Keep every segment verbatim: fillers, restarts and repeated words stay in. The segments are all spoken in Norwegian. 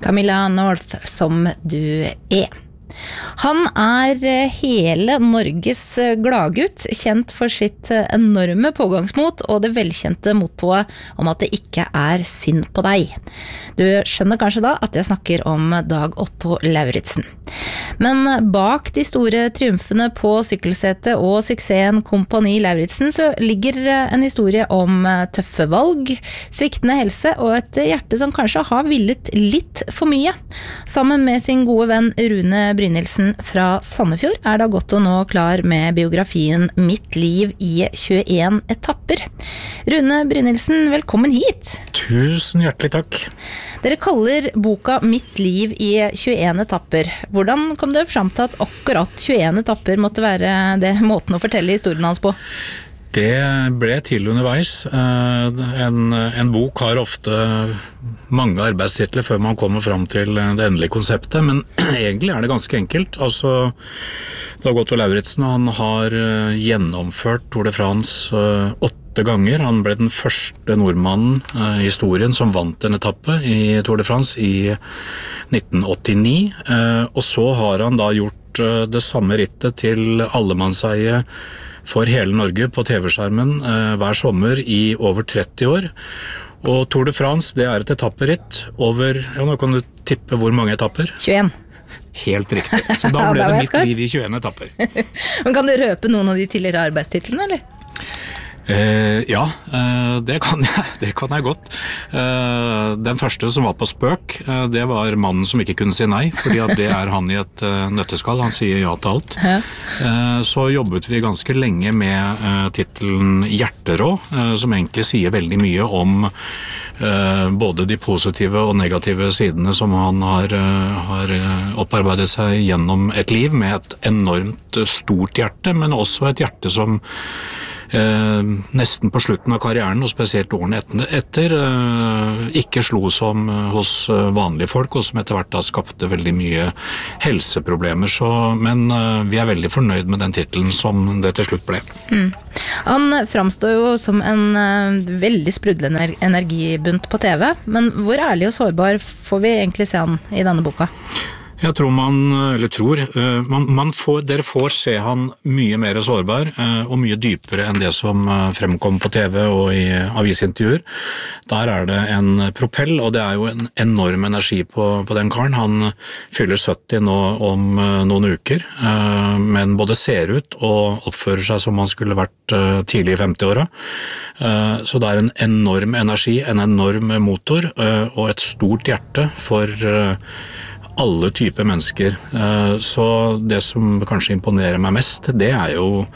Camilla North, som du er. Han er hele Norges gladgutt, kjent for sitt enorme pågangsmot og det velkjente mottoet om at det ikke er synd på deg. Du skjønner kanskje da at jeg snakker om Dag Otto Lauritzen. Men bak de store triumfene på sykkelsetet og suksessen Kompani Lauritzen så ligger en historie om tøffe valg, sviktende helse og et hjerte som kanskje har villet litt for mye. Sammen med sin gode venn Rune Brynildsen fra Sandefjord er Dag Otto nå klar med biografien Mitt liv i tjueen etapper. Rune Brynildsen, velkommen hit. Tusen hjertelig takk. Dere kaller boka Mitt liv i tjueen etapper. Hvordan kom det fram til at akkurat tjueen etapper måtte være det måten å fortelle historien hans på? Det ble til underveis. En, en bok har ofte mange arbeidstitler før man kommer fram til det endelige konseptet, men egentlig er det ganske enkelt. Altså, Dag Otto Lauritzen, han har gjennomført Tour de France åtte ganger. Han ble den første nordmannen i historien som vant en etappe i Tour de France i nitten åttini, og så har han da gjort det samme rittet til allemannseie for hele Norge på T V-skjermen eh, hver sommer i over tretti år. Og Tour de France, det er et etapperitt over, ja, nå kan du tippe hvor mange etapper? tjueen. Helt riktig. Så da ble ja, det mitt liv i tjueen etapper. Men kan du røpe noen av de tidligere arbeidstitlene, eller? Eh, ja, eh, det, kan jeg, det kan jeg godt. Eh, den første som var på spøk, eh, det var mannen som ikke kunne si nei, fordi at det er han i et eh, nøtteskall, han sier ja til alt. Ja. Eh, så jobbet vi ganske lenge med eh, titelen Hjerterå, eh, som egentlig sier veldig mye om eh, både de positive og negative sidene som han har, eh, har opparbeidet seg gjennom et liv med et enormt stort hjerte, men også et hjerte som Eh, nesten på slutten av karrieren, og spesielt årene etter, etter eh, ikke slo som hos vanlige folk, og som etter hvert da skapte veldig mye helseproblemer. Så, men eh, vi er veldig fornøyd med den titelen som det til slutt ble. Mm. Han framstår jo som en uh, veldig sprudlende energibunt på T V, men hvor ærlig og sårbar får vi egentlig se han i denne boka? Jeg tror man, eller tror, man, man får, dere får se han mye mer sårbar og mye dypere enn det som fremkom på T V og i avisintervjuer. Der er det en propell, og det er jo en enorm energi på, på den karen. Han fyller sytti nå om noen uker, men både ser ut og oppfører seg som han skulle vært tidlig i femti-åra. Så det er en enorm energi, en enorm motor og et stort hjerte for alle typer mennesker. Så det som kanskje imponerer meg mest, det er jo,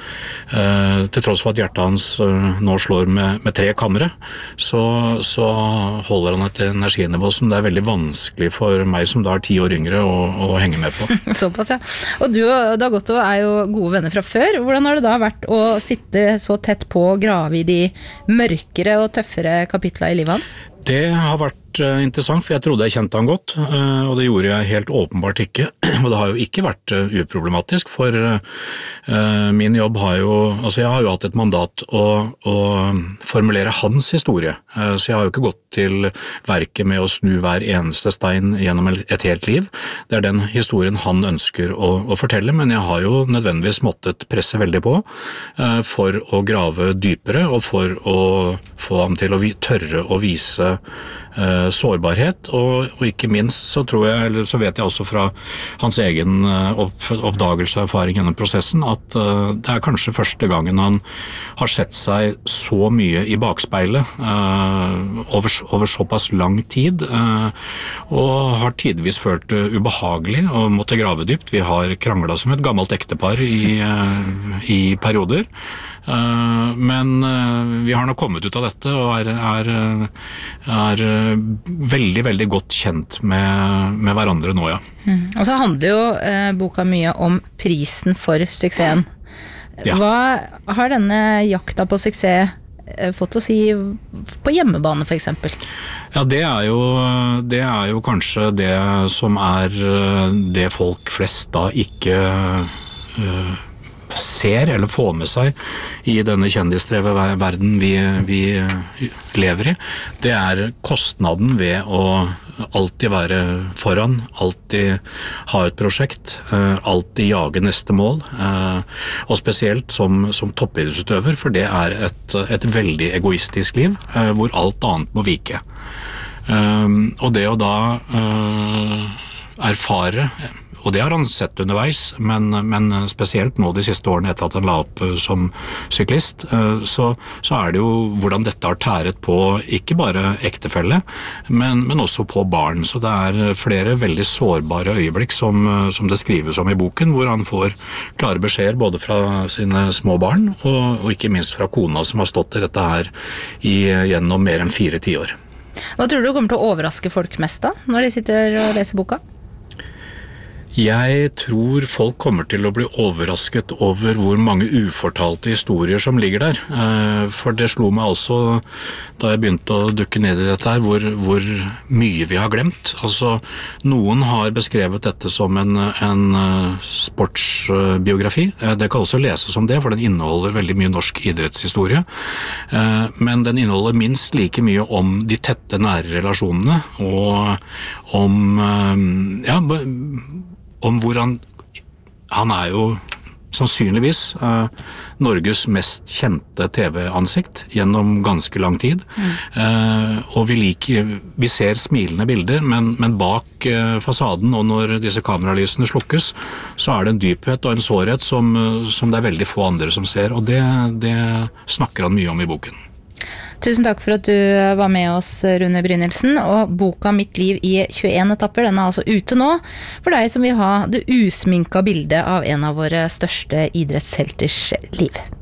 til tross for at hjertet hans nå slår med, med tre kamre, så, så holder han et energinivå som det er veldig vanskelig for meg som da er ti år yngre å, å henge med på. Såpass, ja. Og du og Dag Otto er jo gode venner fra før. Hvordan har det da vært å sitte så tett på og grave i de mørkere og tøffere kapitlene i livet hans? Det har vært interessant, for jeg trodde jeg kjente han godt, og det gjorde jeg helt åpenbart ikke. Og det har jo ikke vært uproblematisk, for min jobb har jo, altså jeg har jo hatt et mandat å, å formulere hans historie, så jeg har jo ikke gått til verket med å snu hver eneste stein gjennom et helt liv. Det er den historien han ønsker å, å fortelle, men jeg har jo nødvendigvis måttet presse veldig på for å grave dypere, og for å få ham til å tørre å vise uh, sårbarhet, og, og ikke minst så tror jeg, eller så vet jeg også fra hans egen uh, opp, oppdagelse og erfaring gjennom prosessen, at uh, det er kanskje første gangen han har sett seg så mye i bakspeilet uh, over, over såpass lang tid, uh, og har tidvis følt det ubehagelig og måtte grave dypt. Vi har kranglet som et gammelt ektepar i, uh, i perioder. Uh, men uh, vi har nå kommet ut av dette og er, er, er veldig, veldig godt kjent med, med hverandre nå, ja. Mm. Og så handler jo uh, boka mye om prisen for suksessen. Ja. Hva har denne jakta på suksess uh, fått å si på hjemmebane, for eksempel? Ja, det er jo, det er jo kanskje det som er uh, det folk flest da ikke uh, ser eller får med seg i denne kjendisdreve verden vi, vi lever i, det er kostnaden ved å alltid være foran, alltid ha et prosjekt, alltid jage neste mål, og spesielt som, som toppidrettsutøver, for det er et, et veldig egoistisk liv, hvor alt annet må vike. Og det å da erfare, og det har han sett underveis, men, men spesielt nå de siste årene etter at han la opp som syklist, så, så er det jo hvordan dette har tæret på ikke bare ektefelle, men, men også på barn. Så det er flere veldig sårbare øyeblikk som, som det skrives om i boken, hvor han får klare beskjeder både fra sine små barn, og, og ikke minst fra kona som har stått i dette her i, gjennom mer enn fire tiår. Hva tror du kommer til å overraske folk mest da, når de sitter og leser boka? Jeg tror folk kommer til å bli overrasket over hvor mange ufortalte historier som ligger der. For det slo meg også da jeg begynte å dukke ned i dette her, hvor, hvor mye vi har glemt. Altså, noen har beskrevet dette som en, en sportsbiografi. Det kan også leses som det, for den inneholder veldig mye norsk idrettshistorie. Men den inneholder minst like mye om de tette, nære relasjonene, og om, ja, om hvor han, han er jo sannsynligvis uh, Norges mest kjente T V-ansikt gjennom ganske lang tid. Mm. Uh, og vi, liker, vi ser smilende bilder, men, men bak uh, fasaden, og når disse kameralysene slukkes, så er det en dyphet og en sårhet som, som det er veldig få andre som ser, og det, det snakker han mye om i boken. Tusen takk for at du var med oss, Rune Brynildsen, og boka Mitt liv i tjueen etapper, den er altså ute nå, for deg som vil ha det usminka bildet av en av våre største idrettshelters liv.